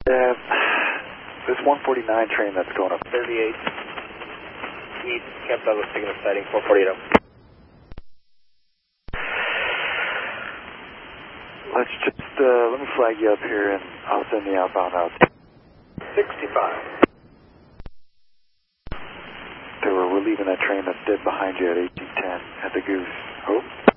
This 149 train that's going up. 38. East, Camp Douglas, taking a sighting, 448 up. Let's just, let me flag you up here and I'll send the outbound out. 65. We're leaving that train that's dead behind you at 1810 at the Goose. Hope.